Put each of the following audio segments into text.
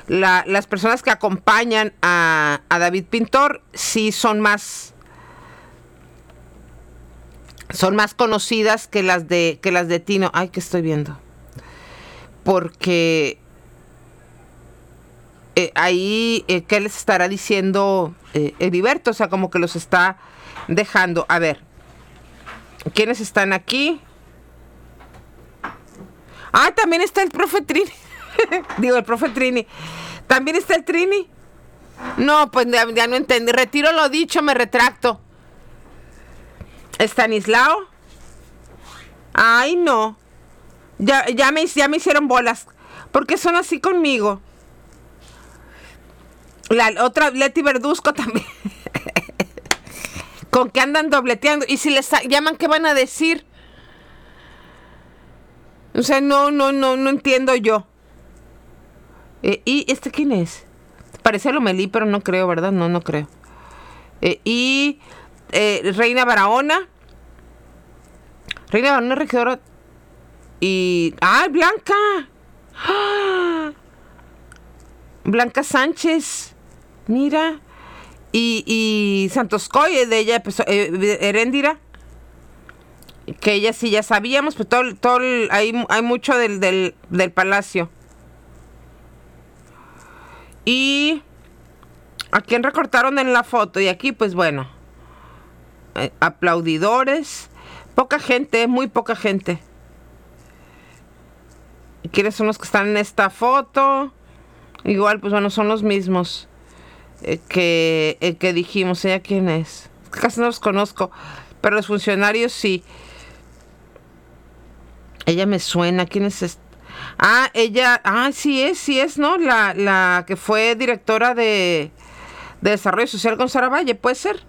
las personas que acompañan a David Pintor sí son más conocidas que las de Tino. Ay, ¿qué estoy viendo? Porque ahí, ¿qué les estará diciendo Heriberto? O sea, como que los está dejando. A ver, ¿quiénes están aquí? Ah, también está el profe Trini. Digo, el profe Trini. ¿También está el Trini? No, pues ya no entendí. Retiro lo dicho, me retracto. ¿Estanislao? Ay, no. Ya me hicieron bolas. ¿Por qué son así conmigo? La otra, Leti Verduzco también. ¿Con qué andan dobleteando? Y si les llaman, ¿qué van a decir? O sea, no entiendo yo. ¿Y este quién es? Parece Lomelí, pero no creo, ¿verdad? No creo. Reina Barahona. Reina Barahona, regidora. Y... ¡Ah, Blanca! ¡Ah! Blanca Sánchez. Mira. Y Santoscoy, de ella, pues, Heréndira. Que ella sí ya sabíamos, pues hay mucho del palacio. Y a quién recortaron en la foto. Y aquí, pues bueno, aplaudidores. Poca gente, muy poca gente. ¿Y quiénes son los que están en esta foto? Igual, pues bueno, son los mismos que dijimos. ¿Ella quién es? Casi no los conozco, pero los funcionarios sí. Ella me suena. ¿Quién es esta? Ah, ella, sí es, ¿no? La que fue directora de Desarrollo Social con Sara Valle, ¿puede ser?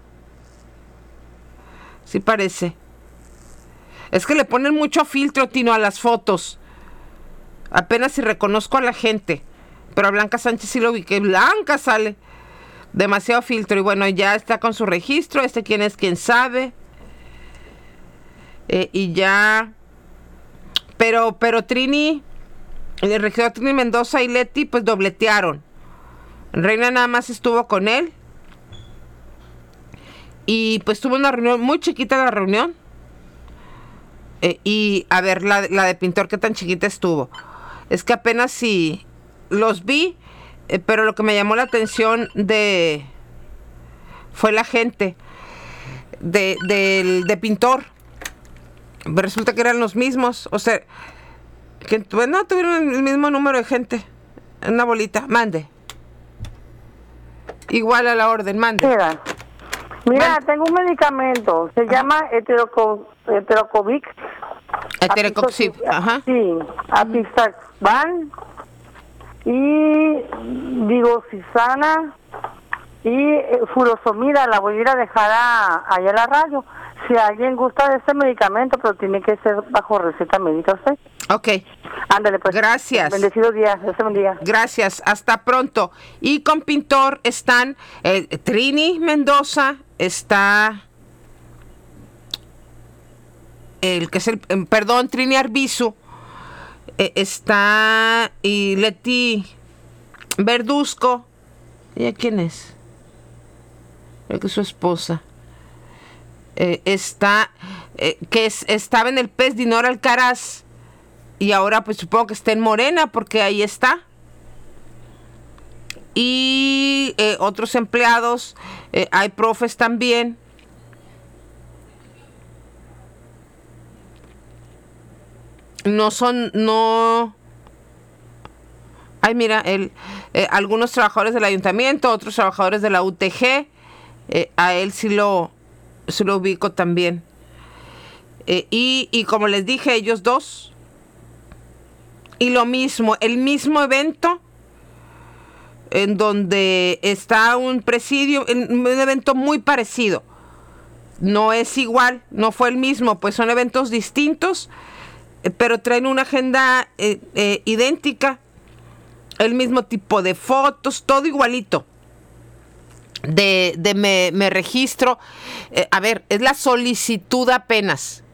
Sí parece. Es que le ponen mucho filtro, Tino, a las fotos. Apenas si reconozco a la gente. Pero a Blanca Sánchez sí lo vi, que Blanca sale. Demasiado filtro. Y bueno, ya está con su registro. Quién es, quién sabe. Y ya... Pero Trini, el regidor Trini Mendoza y Leti, pues dobletearon. Reina nada más estuvo con él. Y pues tuvo una reunión, muy chiquita la reunión. Y a ver, la de Pintor, ¿qué tan chiquita estuvo? Es que apenas sí los vi, pero lo que me llamó la atención fue la gente de Pintor. Resulta que eran los mismos, o sea, que no tuvieron el mismo número de gente. Una bolita, mande. Igual a la orden, mande. Mira, tengo un medicamento, se llama Heterocovic. Heterocoxiv, ajá. Sí, Apisaxban y Digoxizana y Furosomida. La voy a ir a dejar allá a la radio. Si alguien gusta de este medicamento, pero tiene que ser bajo receta médica usted. Ok. Ándale, pues. Gracias. Bendecido día, Dios te bendiga. Gracias, hasta pronto. Y con Pintor están Trini Mendoza, está Trini Arbizu, está y Leti Verduzco. ¿Ella quién es? Creo que es su esposa. Estaba en el PES Dinora Alcaraz y ahora pues supongo que está en Morena porque ahí está. Y otros empleados, hay profes también. Ay, mira, algunos trabajadores del ayuntamiento, otros trabajadores de la UTG, a él sí lo ubico también. Y como les dije, ellos dos. Y lo mismo, el mismo evento en donde está un presidio, un evento muy parecido. No es igual, no fue el mismo, pues son eventos distintos, pero traen una agenda idéntica, el mismo tipo de fotos, todo igualito. Me registro. A ver, es la solicitud apenas.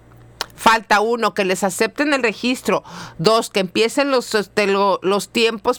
Falta 1, que les acepten el registro. 2, que empiecen los tiempos